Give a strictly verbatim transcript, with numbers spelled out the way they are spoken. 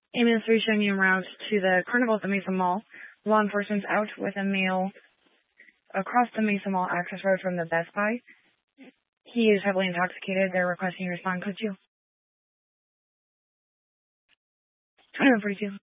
Ambulance three showing you en route to the Carnival at the Mesa Mall. Law enforcement's out with a male across the Mesa Mall access road from the Best Buy. He is heavily intoxicated. They're requesting you respond. Could you? twenty-one forty-two.